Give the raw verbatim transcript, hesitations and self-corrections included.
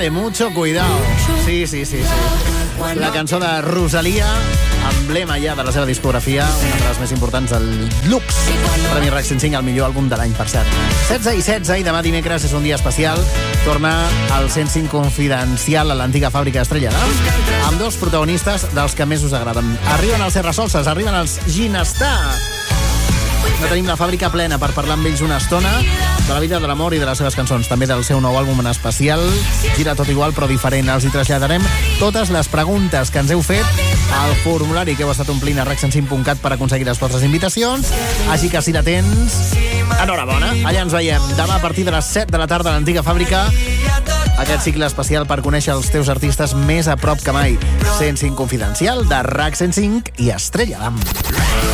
de mucho cuidado. Sí, sí, sí, sí. La cançó de Rosalia, emblema ja de la seva discografia, una de les més importants del Lux. Premi RAC cent cinc, el millor àlbum de l'any, per cert. setze i setze, i demà dimecres és un dia especial. Torna al cent cinc Confidencial a l'antiga fàbrica d'Estrella d'Am, amb dos protagonistes dels que més us agraden. Arriben els Serrasolses, arriben els Ginestar. No tenim la fàbrica plena per parlar amb ells una estona de la vida, de l'amor i de les seves cançons, també del seu nou àlbum en especial, Gira tot igual però diferent. Els hi traslladarem totes les preguntes que ens heu fet al formulari que heu estat omplint a rac cent cinc punt cat per aconseguir les vostres invitacions, així que si la tens, enhorabona. Allà ens veiem demà a partir de les set de la tarda a l'antiga fàbrica, aquest cicle especial per conèixer els teus artistes més a prop que mai. cent cinc Confidencial de RAC cent cinc i Estrella d'Am.